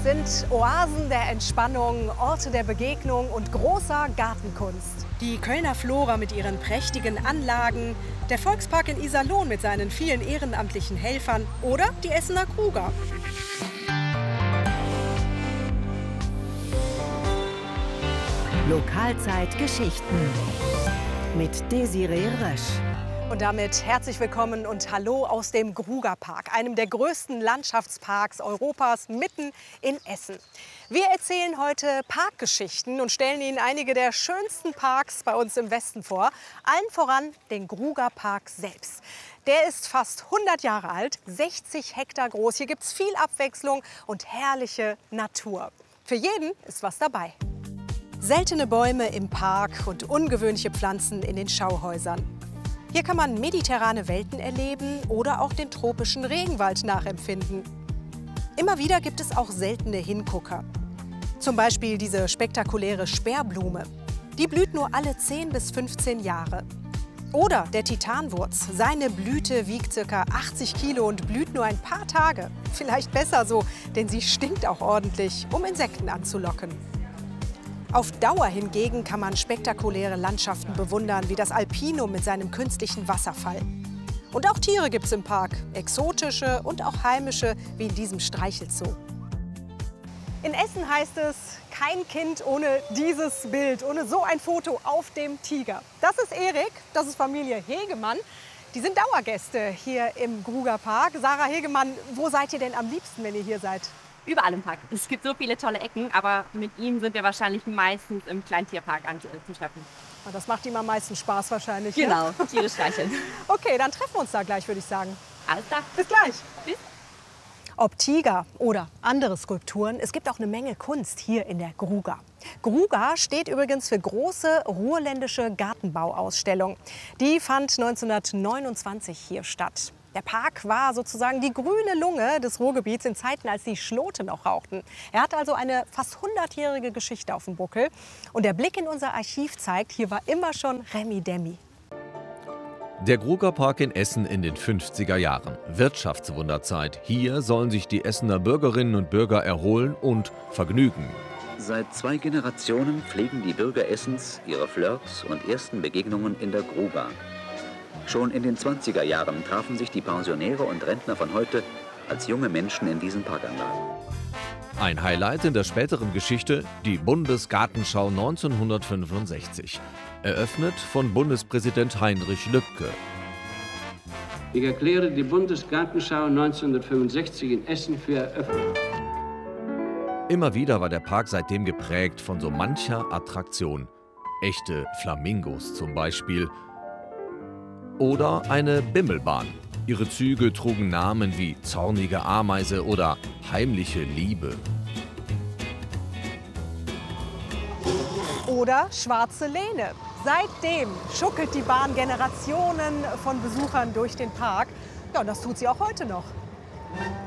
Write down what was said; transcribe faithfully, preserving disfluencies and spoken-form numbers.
sind Oasen der Entspannung, Orte der Begegnung und großer Gartenkunst. Die Kölner Flora mit ihren prächtigen Anlagen, der Volkspark in Iserlohn mit seinen vielen ehrenamtlichen Helfern oder die Essener Gruga. Lokalzeit Geschichten mit Desiree Rösch. Und damit herzlich willkommen und hallo aus dem Gruga Park, einem der größten Landschaftsparks Europas mitten in Essen. Wir erzählen heute Parkgeschichten und stellen Ihnen einige der schönsten Parks bei uns im Westen vor. Allen voran den Gruga Park selbst. Der ist fast hundert Jahre alt, sechzig Hektar groß. Hier gibt es viel Abwechslung und herrliche Natur. Für jeden ist was dabei. Seltene Bäume im Park und ungewöhnliche Pflanzen in den Schauhäusern. Hier kann man mediterrane Welten erleben oder auch den tropischen Regenwald nachempfinden. Immer wieder gibt es auch seltene Hingucker. Zum Beispiel diese spektakuläre Sperrblume. Die blüht nur alle zehn bis fünfzehn Jahre. Oder der Titanwurz. Seine Blüte wiegt ca. achtzig Kilo und blüht nur ein paar Tage. Vielleicht besser so, denn sie stinkt auch ordentlich, um Insekten anzulocken. Auf Dauer hingegen kann man spektakuläre Landschaften bewundern, wie das Alpinum mit seinem künstlichen Wasserfall. Und auch Tiere gibt es im Park, exotische und auch heimische, wie in diesem Streichelzoo. In Essen heißt es, kein Kind ohne dieses Bild, ohne so ein Foto auf dem Tiger. Das ist Erik, das ist Familie Hegemann. Die sind Dauergäste hier im Gruga Park. Sarah Hegemann, wo seid ihr denn am liebsten, wenn ihr hier seid? Überall im Park. Es gibt so viele tolle Ecken, aber mit ihm sind wir wahrscheinlich meistens im Kleintierpark anzutreffen. Das macht ihm am meisten Spaß wahrscheinlich. Genau, ne? Tiere streicheln. Okay, dann treffen wir uns da gleich, würde ich sagen. Alles klar. Bis gleich. Bis. Ob Tiger oder andere Skulpturen, es gibt auch eine Menge Kunst hier in der Gruga. Gruga steht übrigens für Große Ruhrländische Gartenbauausstellung. Die fand neunzehnhundertneunundzwanzig hier statt. Der Park war sozusagen die grüne Lunge des Ruhrgebiets in Zeiten, als die Schlote noch rauchten. Er hat also eine fast hundertjährige Geschichte auf dem Buckel. Und der Blick in unser Archiv zeigt, hier war immer schon Remi Demi. Der Gruga Park in Essen in den fünfziger Jahren. Wirtschaftswunderzeit. Hier sollen sich die Essener Bürgerinnen und Bürger erholen und vergnügen. Seit zwei Generationen pflegen die Bürger Essens ihre Flirts und ersten Begegnungen in der Gruga. Schon in den zwanziger Jahren trafen sich die Pensionäre und Rentner von heute als junge Menschen in diesen Parkanlagen. Ein Highlight in der späteren Geschichte, die Bundesgartenschau neunzehnhundertfünfundsechzig. Eröffnet von Bundespräsident Heinrich Lübke. Ich erkläre die Bundesgartenschau neunzehnhundertfünfundsechzig in Essen für eröffnet. Immer wieder war der Park seitdem geprägt von so mancher Attraktion. Echte Flamingos zum Beispiel. Oder eine Bimmelbahn. Ihre Züge trugen Namen wie zornige Ameise oder heimliche Liebe. Oder schwarze Lene. Seitdem schuckelt die Bahn Generationen von Besuchern durch den Park. Ja, und das tut sie auch heute noch.